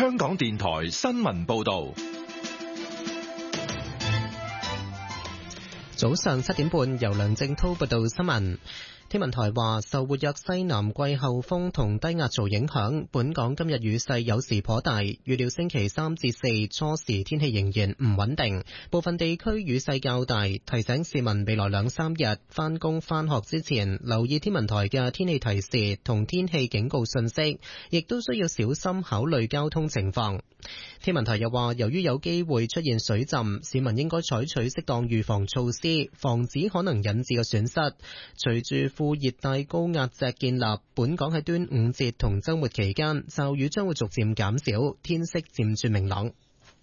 香港電台新聞報道。 早上7點半，由梁正滔報道新聞。天文台話，受活躍西南季候風同低壓槽影響，本港今日雨勢有時頗大，預料星期3至4初時天氣仍然唔穩定，部分地區雨勢較大，提醒市民未來2-3日返工返學之前留意天文台嘅天氣提示同天氣警告信息，亦都需要小心考慮交通情況。天文台又話，由於有機會出現水浸，市民應該採取適當預防措施，防止可能引致嘅損失。隨住副熱帶高壓脊建立，本港喺端午節同週末期間驟雨將會逐漸減少，天色漸轉明朗。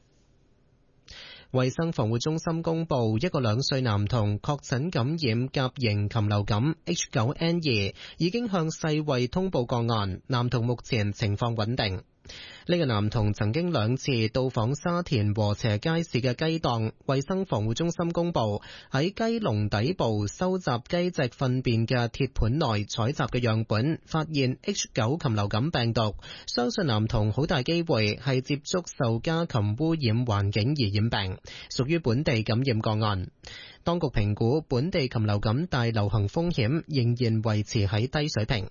衛生防護中心公布，一個2歲男童確診感染甲型禽流感 H9N2， 已經向世衛通報個案，男童目前情況穩定。呢個男童曾經2次到訪沙田禾輋街市嘅雞檔，衛生防護中心公布喺雞籠底部收集雞隻糞便嘅鐵盤內採集嘅樣本，發現 H9 禽流感病毒，相信男童好大機會係接觸受家禽污染環境而染病，屬於本地感染個案。當局評估本地禽流感大流行風險仍然維持喺低水平。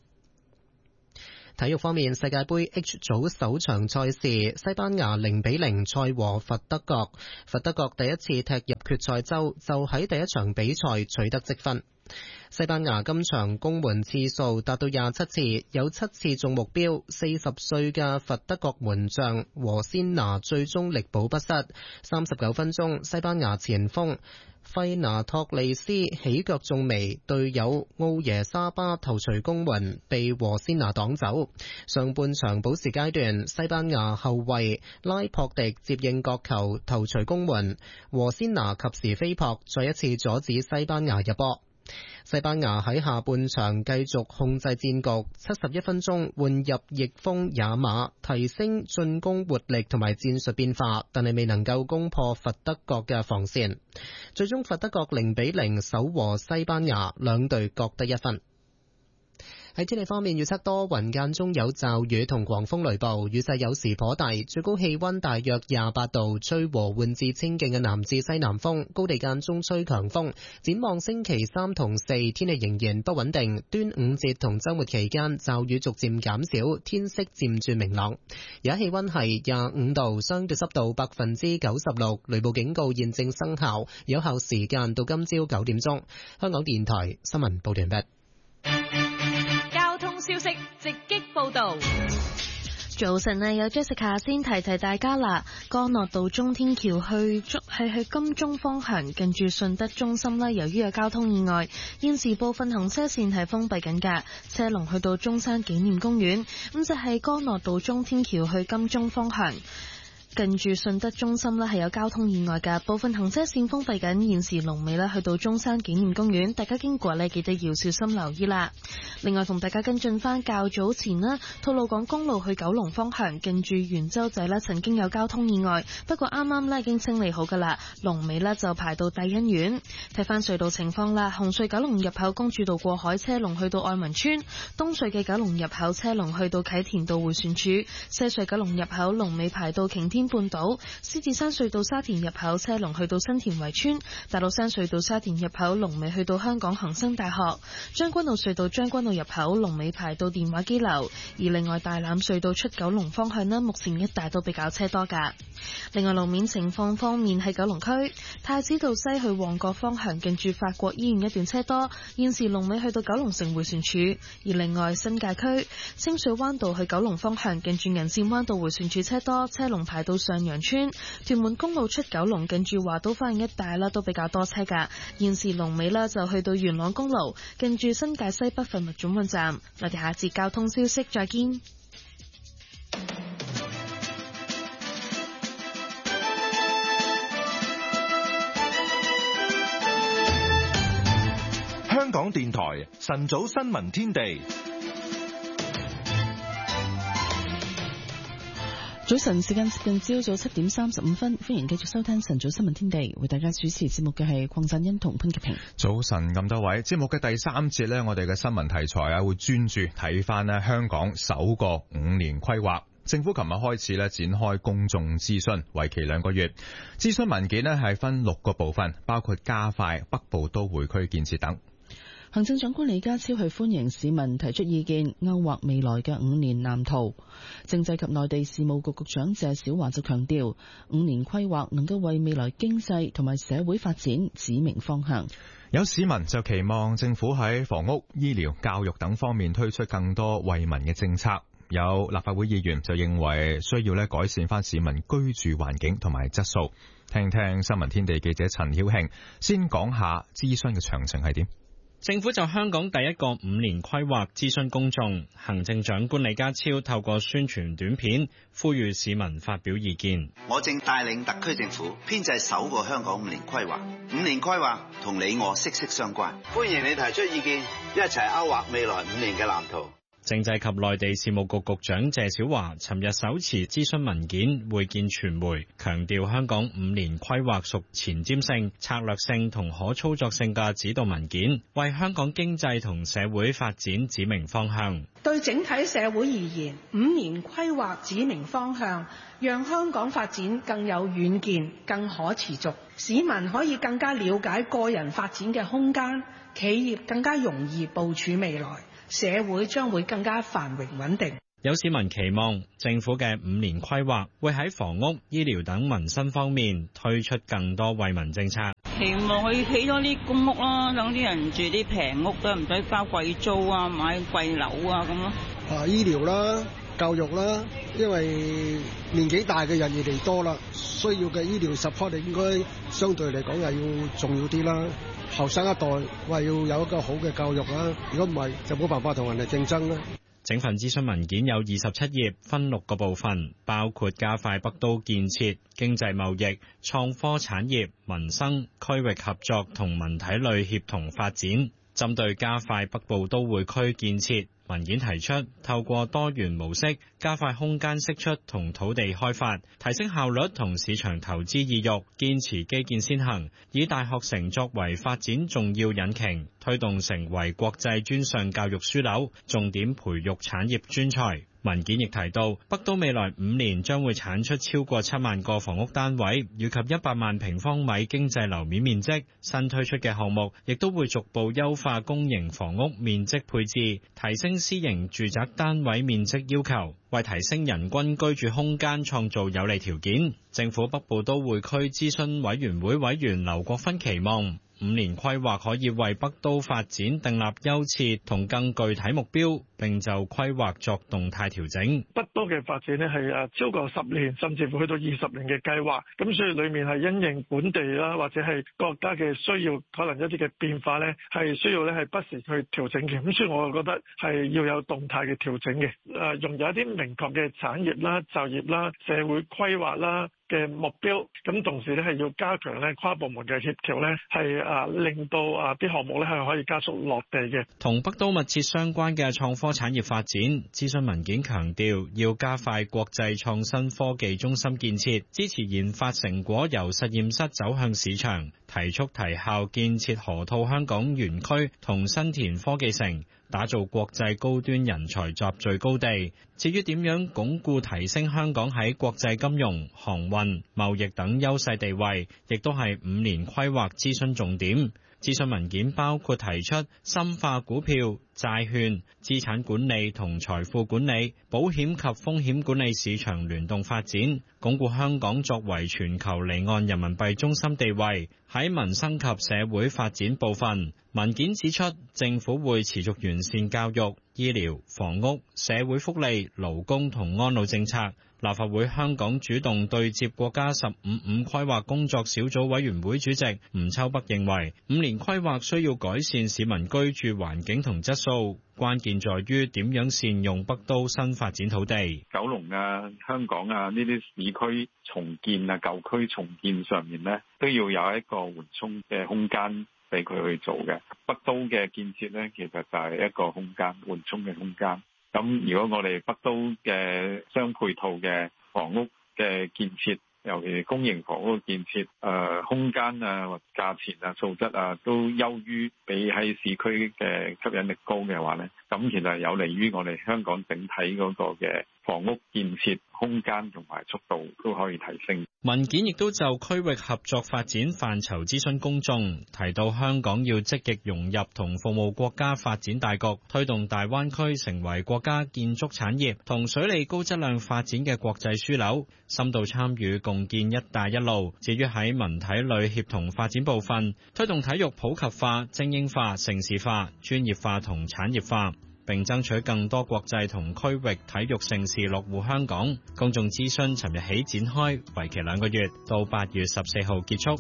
體育方面，世界盃 H 組首場賽事，西班牙0-0賽和佛德國。佛德國第一次踢入決賽周，就喺第一場比賽取得積分。西班牙今場攻門次數達到27次，有7次中目標。40歲嘅佛德國門將和仙拿最終力保不失。39分鐘，西班牙前鋒費拿托利斯起腳中楣，隊友奧耶沙巴頭槌攻門，被和仙拿擋走。上半場補時階段，西班牙後衛拉珀迪接應角球頭槌攻門，和仙拿及時飛撲，再一次阻止西班牙入波。西班牙喺下半場繼續控制戰局，71分鐘換入翼鋒也馬，提升進攻活力同埋戰術變化，但係未能夠攻破佛德國嘅防線。最終佛德國0-0守和西班牙，兩隊各得1分。喺天氣方面，預測多雲間中有驟雨同狂風雷暴，雨勢有時頗大，最高氣溫大約28度，吹和緩至清勁嘅南至西南風，高地間中吹強風。展望星期3同4，天氣仍然不穩定，端午節同週末期間驟雨逐漸減少，天色漸轉明朗。而家氣溫係25度，相對濕度96%，雷暴警告現正生效，有效時間到今朝9點鐘。香港電台新聞報道完畢。 消息直擊報道。 早晨啊，有 Jessica 先提大家啦。干諾道中天橋去金鐘方向，近住順德中心啦，由於有交通意外，現時部分行車線係封閉緊㗎，車龍去到中山紀念公園。咁就係干諾道中天橋去金鐘方向，近住順德中心係有交通意外嘅，部分行車線封閉緊，現時龍尾去到中山紀念公園，大家經過記得要小心留意啦。另外同大家跟進翻較早前吐露港公路去九龍方向，近住元洲仔曾經有交通意外，不過啱啱已經清理好噶啦，龍尾就排到帝欣苑。睇翻隧道情況啦，紅隧九龍入口公主道過海車龍去到愛民村，東隧嘅九龍入口車龍去到啟田道迴旋處，西隧九龍入口龍尾排到擎天半島，獅子山隧道沙田入口車龍去到新田圍村，大老山隧道沙田入口龍尾去到香港恒生大學，將軍澳隧道將軍澳入口龍尾排到電話機樓，而另外大欖隧道出九龍方向目前一帶都比較車多噶。另外路面情況方面，喺九龍區太子道西去旺角方向，近住法國醫院一段車多，現時龍尾去到九龍城迴旋處。而另外新界區清水灣道去九龍方向，近住銀線灣道迴旋處車多，車龍排到上陽村。屯門公路出九龍，近住華都花園一帶都比較多車噶，現時龍尾就去到元朗公路，近住新界西北廢物總運站。我哋下節交通消息再見。 香港電台晨早新聞天地。 早晨，時間接近朝早7點35分，歡迎繼續收聽晨早新聞天地，為大家主持節目嘅係鄺振欣同潘潔平。 早晨咁多位，節目嘅第3節我哋嘅新聞題材會專注睇翻香港首個5年規劃。 政府琴日開始展開公眾諮詢，為期2個月。諮詢文件係分6個部分，包括加快北部都會區建設等。 行政長官李家超係歡迎市民提出意見，勾畫未來嘅5年藍圖。政制及內地事務局局長謝小華就強調，5年規劃能夠為未來經濟同埋社會發展指明方向。 有市民就期望政府喺房屋、醫療、教育等方面推出更多惠民嘅政策。有立法會議員就認為需要改善翻市民居住環境同埋質素。聽聽新聞天地記者陳曉慶先講下諮詢嘅詳情係點。 政府就香港第一個5年規劃諮詢公眾，行政長官李家超透過宣傳短片呼籲市民發表意見。 我正帶領特區政府編製首個香港5年規劃，5年規劃同你我息息相關，歡迎你提出意見，一齊勾畫未來5年嘅藍圖。 政制及內地事務局局長謝小華尋日手持諮詢文件會見傳媒，強調香港5年規劃屬前瞻性、策略性同可操作性嘅指導文件，為香港經濟同社會發展指明方向。 對整體社會而言，5年規劃指明方向，讓香港發展更有遠見、更可持續，市民可以更加了解個人發展嘅空間，企業更加容易部署未來，社會將會更加繁榮穩定。 有市民期望政府嘅5年規劃會喺房屋、醫療等民生方面推出更多惠民政策。 期望佢起多啲公屋啦，等啲人住啲平屋都唔使交貴租啊，買貴樓啊咁咯。 醫療啦、教育啦，因為年紀大嘅人越嚟多啦，需要嘅醫療 support 應該相對嚟講係要重要啲啦。後生一代話要有一個好嘅教育啦，如果唔係就冇辦法同人哋競爭啦。 整份諮詢文件有27頁，分6個部分，包括加快北都建設、經濟貿易、創科產業、民生、區域合作同文體類協同發展。針對加快北部都會區建設，文件提出透過多元模式加快空間釋出同土地開發，提升效率同市場投資意欲，堅持基建先行，以大學城作為發展重要引擎，推動成為國際專上教育樞紐，重點培育產業專才。文件亦提到，北都未來5年將會產出超過7萬個房屋單位，以及100萬平方米經濟樓面面積。新推出嘅項目亦都會逐步優化公營房屋面積配置，提升私營住宅單位面積要求，為提升人均居住空間創造有利條件。政府北部都會區諮詢委員會委員劉國勳期望5年規劃可以為北都發展訂立優次同更具體目標，並就規劃作動態調整。 北都嘅發展呢係超過10年，甚至乎去到20年嘅計劃，咁所以裏面係因應本地啦，或者係國家嘅需要，可能一啲嘅變化呢係需要呢係不時去調整嘅。咁所以我覺得係要有動態嘅調整嘅，融入一啲明確嘅產業啦、就業啦、社會規劃啦嘅目標，咁同時咧係要加強咧跨部門嘅協調咧，係令到啲項目咧係可以加速落地嘅。 同北都密切相關嘅創科產業發展，諮詢文件強調要加快國際創新科技中心建設，支持研發成果由實驗室走向市場，提速提效建設河套香港園區同新田科技城，打造國際高端人才集聚高地。至於點樣鞏固提升香港喺國際金融、航運、貿易等優勢地位，亦都係5年規劃諮詢重點。諮詢文件包括提出深化股票、債券、資產管理同財富管理、保險及風險管理市場聯動發展，鞏固香港作為全球離岸人民幣中心地位。喺民生及社會發展部分，文件指出，政府會持續完善教育、醫療、房屋、社會福利、勞工同安老政策。立法會香港主動對接國家15規劃工作小組委員會主席吳秋北認為，5年規劃需要改善市民居住環境同質素，關鍵在於點樣善用北都新發展土地。 九龍啊、香港啊呢啲市區重建啊、舊區重建上面呢，都要有一個緩衝嘅空間俾佢去做嘅。北都嘅建設呢，其實就係一個空間，緩衝嘅空間。咁如果我哋北都嘅相配套嘅房屋嘅建設，尤其是公營房屋嘅建設，空間啊、或價錢啊、素質啊，都優於比喺市區嘅吸引力高嘅話呢， 咁其實有利於我哋香港整體嗰個嘅房屋建設空間同埋速度都可以提升。 文件亦都就區域合作發展範疇諮詢公眾，提到香港要積極融入同服務國家發展大局，推動大灣區成為國家建築產業同水利高質量發展嘅國際樞紐，深度參與共建一帶一路。至於喺文體類協同發展部分，推動體育普及化、精英化、城市化、專業化同產業化，並爭取更多國際同區域體育盛事落戶香港。公眾諮詢尋日起展開，為期2個月，到8月14號結束。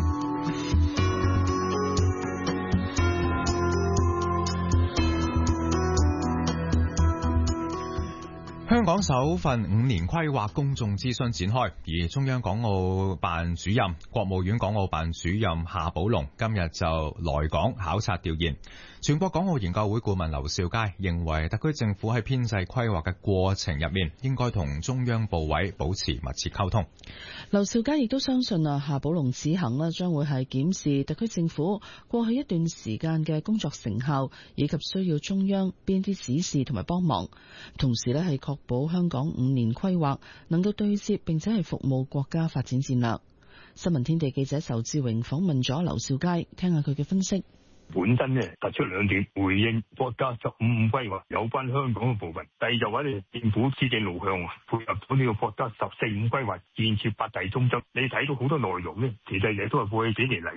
香港首份5年規劃公眾諮詢展開，而中央港澳辦主任、國務院港澳辦主任夏寶龍今日就來港考察調研。全國港澳研究會顧問劉兆佳認為，特區政府喺編制規劃嘅過程入面，應該同中央部委保持密切溝通。 劉兆佳亦都相信夏寶龍此行將會係檢視特區政府過去一段時間嘅工作成效，以及需要中央邊啲指示同埋幫忙，同時係確保香港5年規劃能夠對接並且係服務國家發展戰略。新聞天地記者仇志榮訪問咗劉兆佳，聽下佢嘅分析。 本身呢突出2點，回應國家15五規劃有關香港嘅部分。第二就話呢，政府施政路向配合咗呢個國家14五規劃建設8大中心。你睇到好多內容呢，其實亦都係過去幾年嚟